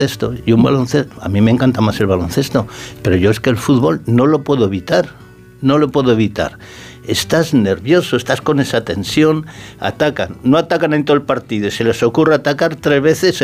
esto y un baloncesto. A mí me encanta más el baloncesto, pero yo es que el fútbol no lo puedo evitar. No lo puedo evitar. Estás nervioso, estás con esa tensión, atacan. No atacan en todo el partido. Se les ocurre atacar 3 veces